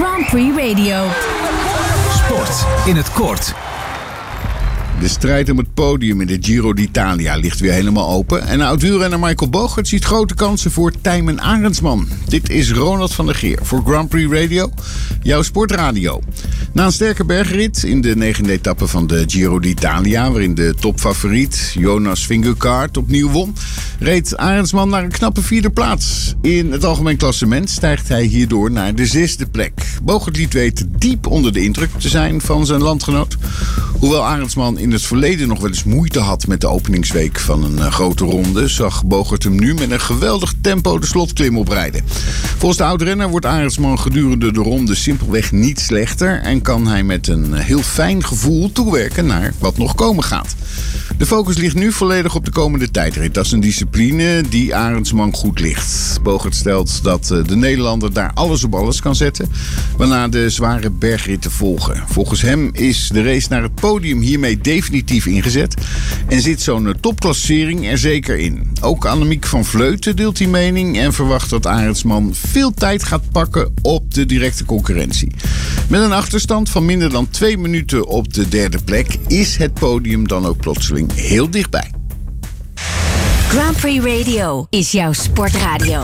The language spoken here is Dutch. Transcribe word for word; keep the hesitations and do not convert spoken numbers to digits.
Grand Prix Radio. Sport in het kort. De strijd om het podium in de Giro d'Italia ligt weer helemaal open. En oud-wielrenner Michael Bogert ziet grote kansen voor Tijmen Arendsman. Dit is Ronald van der Geer voor Grand Prix Radio, jouw sportradio. Na een sterke bergrit in de negende etappe van de Giro d'Italia, waarin de topfavoriet Jonas Vingegaard opnieuw won, reed Arendsman naar een knappe vierde plaats. In het algemeen klassement stijgt hij hierdoor naar de zesde plek. Bogert liet weten diep onder de indruk te zijn van zijn landgenoot. Hoewel Arendsman in het verleden nog wel eens moeite had met de openingsweek van een uh, grote ronde, zag Bogert hem nu met een geweldig tempo de slotklim oprijden. Volgens de oud-renner wordt Arendsman gedurende de ronde simpelweg niet slechter en kan hij met een heel fijn gevoel toewerken naar wat nog komen gaat. De focus ligt nu volledig op de komende tijdrit. Dat is een discipline die Arendsman goed ligt. Bogert stelt dat de Nederlander daar alles op alles kan zetten, waarna de zware bergritten volgen. Volgens hem is de race naar het podium hiermee definitief ingezet en zit zo'n topklassering er zeker in. Ook Annemiek van Vleuten deelt die mening en verwacht dat Arendsman veel tijd gaat pakken op de directe concurrentie. Met een achterstand van minder dan twee minuten op de derde plek is het podium dan ook plotseling heel dichtbij. Grand Prix Radio is jouw sportradio.